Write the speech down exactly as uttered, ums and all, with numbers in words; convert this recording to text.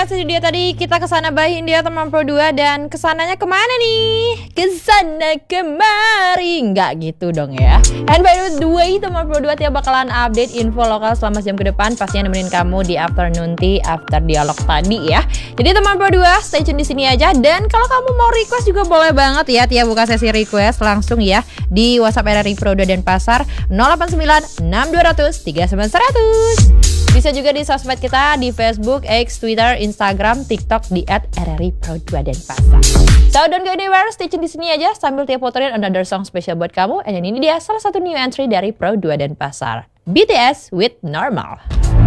guys, itu dia tadi kita kesana by India teman Pro dua. Dan kesananya kemana nih? Kesana kemari. Nggak gitu dong ya. And by the way teman Pro dua, tiap bakalan update info lokal selama jam ke depan. Pastinya nemenin kamu di afternoon tea after dialog tadi ya. Jadi teman Pro dua, stay tune di sini aja. Dan kalau kamu mau request juga boleh banget ya. Tia buka sesi request langsung ya di WhatsApp R R I Pro dua Denpasar nol delapan sembilan enam dua nol nol tiga sembilan satu nol nol. Bisa juga di sosmed kita di Facebook, X, Twitter, Instagram, TikTok di at R R I Pro dua Denpasar. So don't go anywhere, stay tune di sini aja sambil Tia puterin another song spesial buat kamu. And ini dia salah satu new entry dari Pro dua Denpasar, B T S with Normal.